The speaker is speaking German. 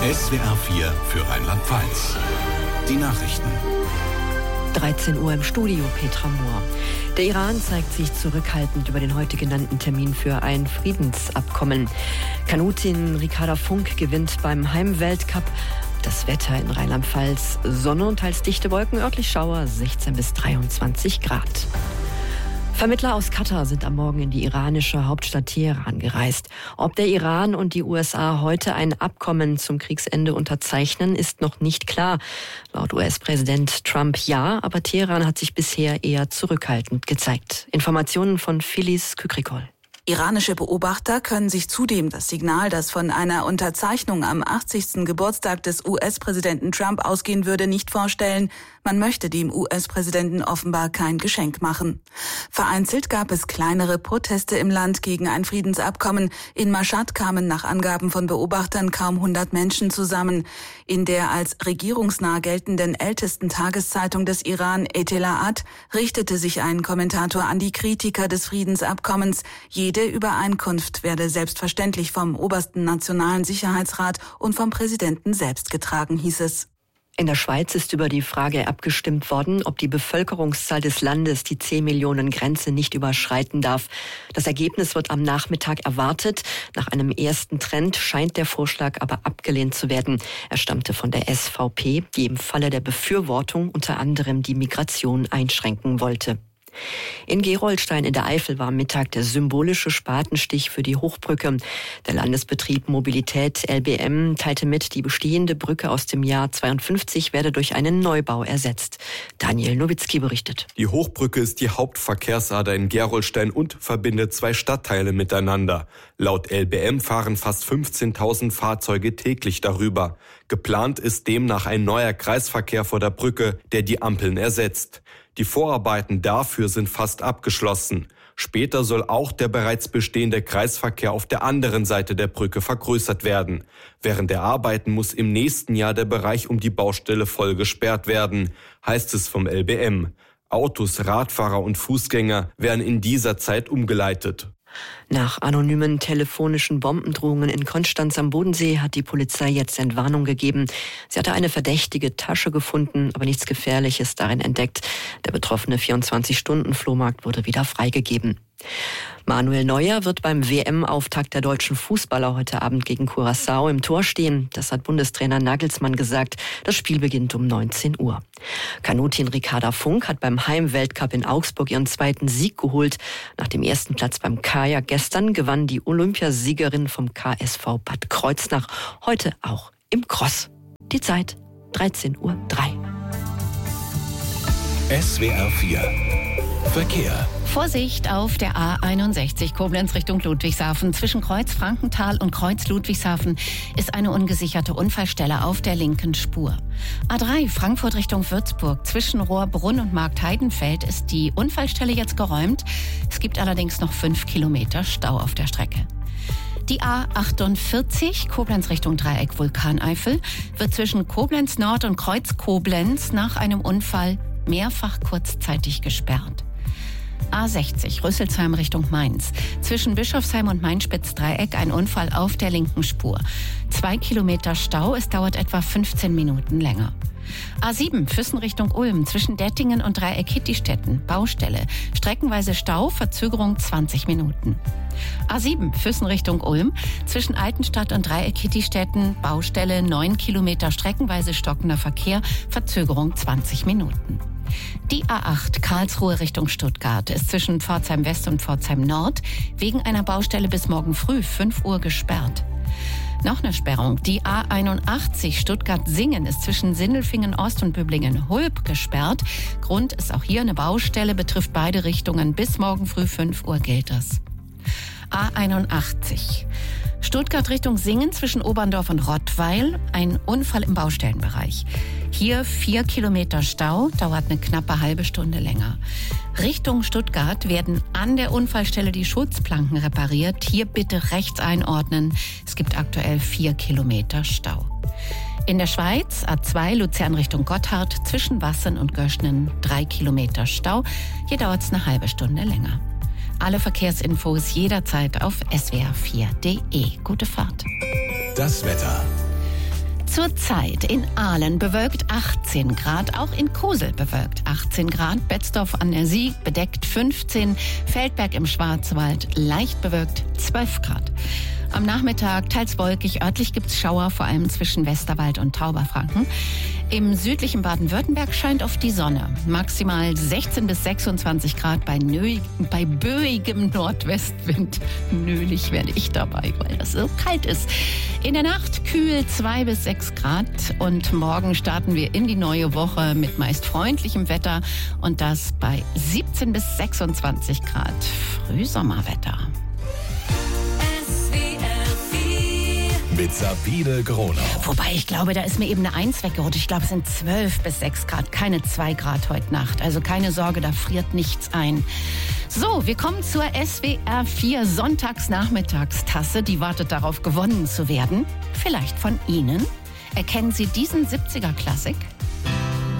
SWR 4 für Rheinland-Pfalz. Die Nachrichten. 13 Uhr im Studio, Petra Mohr. Der Iran zeigt sich zurückhaltend über den heute genannten Termin für ein Friedensabkommen. Kanutin Ricarda Funk gewinnt beim Heimweltcup. Das Wetter in Rheinland-Pfalz: Sonne und teils dichte Wolken, örtlich Schauer, 16 bis 23 Grad. Vermittler aus Katar sind am Morgen in die iranische Hauptstadt Teheran gereist. Ob der Iran und die USA heute ein Abkommen zum Kriegsende unterzeichnen, ist noch nicht klar. Laut US-Präsident Trump ja, aber Teheran hat sich bisher eher zurückhaltend gezeigt. Informationen von Phyllis Kükrikol. Iranische Beobachter können sich zudem das Signal, das von einer Unterzeichnung am 80. Geburtstag des US-Präsidenten Trump ausgehen würde, nicht vorstellen. Man möchte dem US-Präsidenten offenbar kein Geschenk machen. Vereinzelt gab es kleinere Proteste im Land gegen ein Friedensabkommen. In Mashhad kamen nach Angaben von Beobachtern kaum 100 Menschen zusammen. In der als regierungsnah geltenden ältesten Tageszeitung des Iran, Etela'at, richtete sich ein Kommentator an die Kritiker des Friedensabkommens. Jede Übereinkunft werde selbstverständlich vom obersten Nationalen Sicherheitsrat und vom Präsidenten selbst getragen, hieß es. In der Schweiz ist über die Frage abgestimmt worden, ob die Bevölkerungszahl des Landes die 10-Millionen-Grenze nicht überschreiten darf. Das Ergebnis wird am Nachmittag erwartet. Nach einem ersten Trend scheint der Vorschlag aber abgelehnt zu werden. Er stammte von der SVP, die im Falle der Befürwortung unter anderem die Migration einschränken wollte. In Gerolstein in der Eifel war am Mittag der symbolische Spatenstich für die Hochbrücke. Der Landesbetrieb Mobilität LBM teilte mit, die bestehende Brücke aus dem Jahr 52 werde durch einen Neubau ersetzt. Daniel Nowitzki berichtet. Die Hochbrücke ist die Hauptverkehrsader in Gerolstein und verbindet zwei Stadtteile miteinander. Laut LBM fahren fast 15.000 Fahrzeuge täglich darüber. Geplant ist demnach ein neuer Kreisverkehr vor der Brücke, der die Ampeln ersetzt. Die Vorarbeiten dafür sind fast abgeschlossen. Später soll auch der bereits bestehende Kreisverkehr auf der anderen Seite der Brücke vergrößert werden. Während der Arbeiten muss im nächsten Jahr der Bereich um die Baustelle voll gesperrt werden, heißt es vom LBM. Autos, Radfahrer und Fußgänger werden in dieser Zeit umgeleitet. Nach anonymen telefonischen Bombendrohungen in Konstanz am Bodensee hat die Polizei jetzt Entwarnung gegeben. Sie hatte eine verdächtige Tasche gefunden, aber nichts Gefährliches darin entdeckt. Der betroffene 24-Stunden-Flohmarkt wurde wieder freigegeben. Manuel Neuer wird beim WM-Auftakt der deutschen Fußballer heute Abend gegen Curaçao im Tor stehen. Das hat Bundestrainer Nagelsmann gesagt. Das Spiel beginnt um 19 Uhr. Kanutin Ricarda Funk hat beim Heimweltcup in Augsburg ihren zweiten Sieg geholt. Nach dem ersten Platz beim Kajak gestern gewann die Olympiasiegerin vom KSV Bad Kreuznach heute auch im Cross. Die Zeit 13:03 Uhr. SWR 4 Verkehr. Vorsicht auf der A61 Koblenz Richtung Ludwigshafen. Zwischen Kreuz Frankenthal und Kreuz Ludwigshafen ist eine ungesicherte Unfallstelle auf der linken Spur. A3 Frankfurt Richtung Würzburg. Zwischen Rohrbrunn und Marktheidenfeld ist die Unfallstelle jetzt geräumt. Es gibt allerdings noch 5 Kilometer Stau auf der Strecke. Die A48 Koblenz Richtung Dreieck Vulkaneifel wird zwischen Koblenz Nord und Kreuz Koblenz nach einem Unfall mehrfach kurzzeitig gesperrt. A60 Rüsselsheim Richtung Mainz. Zwischen Bischofsheim und Mainspitz-Dreieck ein Unfall auf der linken Spur. 2 Kilometer Stau, es dauert etwa 15 Minuten länger. A7 Füssen Richtung Ulm. Zwischen Dettingen und Dreieck Hittistetten. Baustelle. Streckenweise Stau, Verzögerung 20 Minuten. A7 Füssen Richtung Ulm. Zwischen Altenstadt und Dreieck Hittistetten. Baustelle 9 Kilometer streckenweise stockender Verkehr. Verzögerung 20 Minuten. Die A8 Karlsruhe Richtung Stuttgart ist zwischen Pforzheim West und Pforzheim Nord wegen einer Baustelle bis morgen früh 5 Uhr gesperrt. Noch eine Sperrung. Die A81 Stuttgart-Singen ist zwischen Sindelfingen Ost und Böblingen-Hulb gesperrt. Grund ist auch hier eine Baustelle, betrifft beide Richtungen. Bis morgen früh 5 Uhr gilt das. A81 Stuttgart Richtung Singen zwischen Oberndorf und Rottweil. Ein Unfall im Baustellenbereich. Hier 4 Kilometer Stau, dauert eine knappe halbe Stunde länger. Richtung Stuttgart werden an der Unfallstelle die Schutzplanken repariert. Hier bitte rechts einordnen. Es gibt aktuell 4 Kilometer Stau. In der Schweiz A2 Luzern Richtung Gotthard zwischen Wassen und Göschnen 3 Kilometer Stau. Hier dauert es eine halbe Stunde länger. Alle Verkehrsinfos jederzeit auf swr4.de. Gute Fahrt. Das Wetter. Zurzeit in Aalen bewölkt 18 Grad, auch in Kosel bewölkt 18 Grad, Betzdorf an der Sieg bedeckt 15, Feldberg im Schwarzwald leicht bewölkt 12 Grad. Am Nachmittag teils wolkig, örtlich gibt's Schauer, vor allem zwischen Westerwald und Tauberfranken. Im südlichen Baden-Württemberg scheint oft die Sonne. Maximal 16 bis 26 Grad bei böigem Nordwestwind. Nölig werde ich dabei, weil das so kalt ist. In der Nacht kühl 2 bis 6 Grad und morgen starten wir in die neue Woche mit meist freundlichem Wetter und das bei 17 bis 26 Grad. Frühsommerwetter. Mit Sabine Gronau. Wobei, ich glaube, da ist mir eben eine 1 weggerutscht. Ich glaube, es sind 12 bis 6 Grad, keine 2 Grad heute Nacht. Also keine Sorge, da friert nichts ein. So, wir kommen zur SWR 4 Sonntagsnachmittagstasse. Die wartet darauf, gewonnen zu werden. Vielleicht von Ihnen. Erkennen Sie diesen 70er-Klassik?